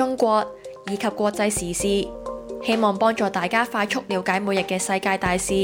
中國以及國際時事，希望幫助大家快速了解每日嘅世界大事。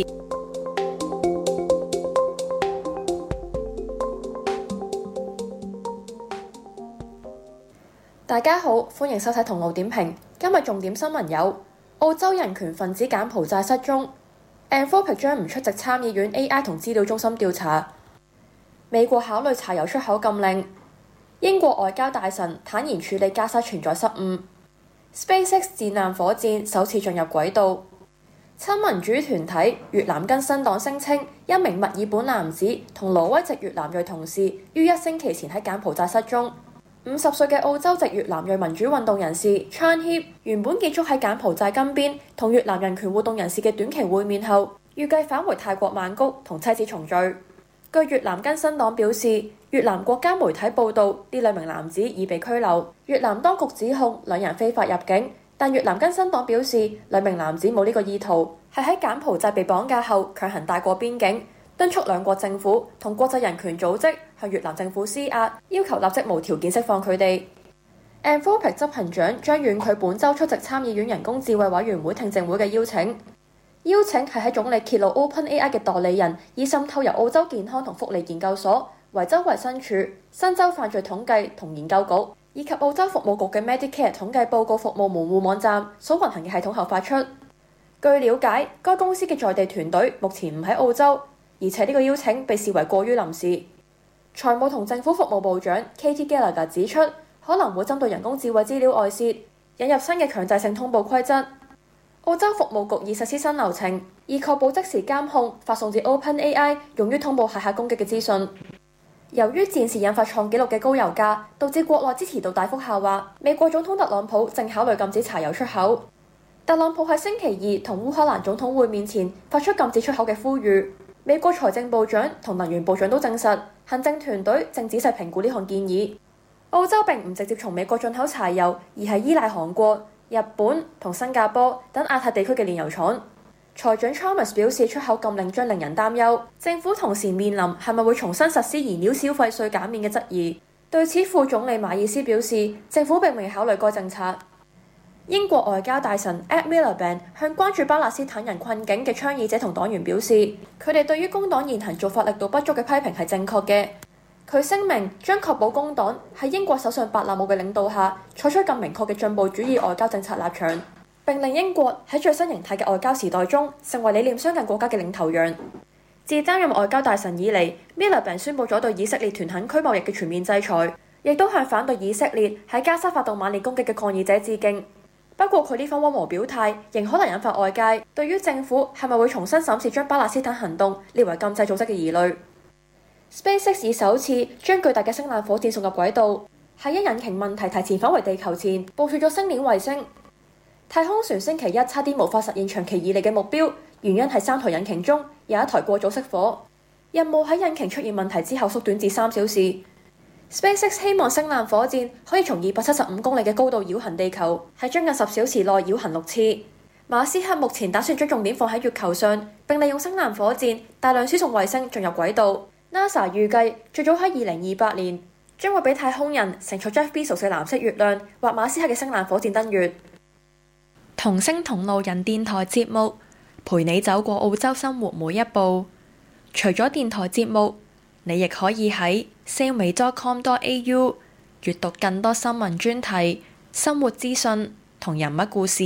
大家好，歡迎收睇同路點評。今日重點新聞有：澳洲人權分子柬埔寨失蹤，Anthropic 將唔出席參議院 AI 同資料中心調查；美國考慮柴油出口禁令；英國外交大臣坦言處理加沙存在失誤；SpaceX 戰艦火箭首次進入軌道；親民主團體越南更新黨聲稱，一名墨爾本男子同挪威籍越南裔同事於1星期前喺柬埔寨失蹤。50歲嘅澳洲籍越南裔民主運動人士 Chan Hip 原本結束喺柬埔寨金邊同越南人權活動人士嘅短期會面後，預計返回泰國曼谷同妻子重聚。據越南更新黨表示，越南國家媒體報道呢兩名男子已被拘留，越南當局指控兩人非法入境，但越南更新黨表示兩名男子冇呢個意圖，係喺柬埔寨被綁架後強行帶過邊境，敦促兩國政府同國際人權組織向越南政府施壓，要求立即無條件釋放佢哋。Anthropic 執行長將婉拒本週出席參議院人工智慧委員會聽證會嘅邀請係喺總理揭露 OpenAI 嘅代理人以滲透由澳洲健康同福利研究所、維州衛生署、新州犯罪統計同研究局以及澳洲服務局嘅 Medicare 統計報告服務門戶網站所運行嘅系統後發出。據了解，該公司嘅在地團隊目前唔喺澳洲，而且呢個邀請被視為過於臨時。財務同政府服務部長 Katie Gallagher 指出，可能會針對人工智慧資料外泄，引入新嘅強制性通報規則。澳洲服務局已實施新流程，以確保即時監控發送至 OpenAI 用於通報駭客攻擊嘅資訊。由於戰事引發創紀錄嘅高油價，導致國內支持度大幅下滑，美國總統特朗普正考慮禁止柴油出口。特朗普喺星期二同烏克蘭總統會面前發出禁止出口嘅呼籲。美國財政部長同能源部長都證實，行政團隊正仔細評估呢項建議。澳洲並唔直接從美國進口柴油，而係依賴韓國、日本同新加坡等亞太地區嘅煉油廠。財長 Chalmers 表示，出口禁令將令人擔憂，政府同時面臨係咪會重新實施燃料消費稅減免嘅質疑。對此，副總理馬爾斯表示，政府並未考慮該政策。英國外交大臣 Ed Miliband 向關注巴勒斯坦人困境嘅倡議者同黨員表示，佢哋對於工黨現行做法力度不足嘅批評係正確嘅。佢聲明將確保工黨喺英國首相伯納姆嘅領導下採取更明確嘅進步主義外交政策立場，並令英國喺最新形態嘅外交時代中成為理念相近國家嘅領頭羊。自擔任外交大臣以嚟， Miliband 宣布咗對以色列屯墾區貿易嘅全面制裁，亦都向反對以色列喺加沙發動猛烈攻擊嘅抗議者致敬。不過佢呢番溫和表態，仍可能引發外界對於政府係咪會重新審視將巴勒斯坦行動列為禁制組織嘅疑慮。SpaceX 以首次將巨大嘅星艦火箭送入軌道，喺因引擎問題提前返回地球前，部署咗星鏈衛星。太空船星期一差啲無法實現長期以嚟嘅目標，原因係3台引擎中有一台過早熄火，任務喺引擎出現問題之後縮短至3小時。SpaceX 希望星艦火箭可以從275公里嘅高度繞行地球，喺將近10小時內繞行6次。馬斯克目前打算將重點放喺月球上，並利用星艦火箭大量輸送衛星進入軌道。NASA 預計最早喺2028年將會俾太空人乘坐 Jeff Bezos 嘅藍色月亮或馬斯克嘅星艦火箭登月。同聲同路人電台節目，陪你走過澳洲生活每一步。除咗電台節目，你亦可以喺 sailme.com.au 閱讀更多新聞專題、生活資訊同人物故事。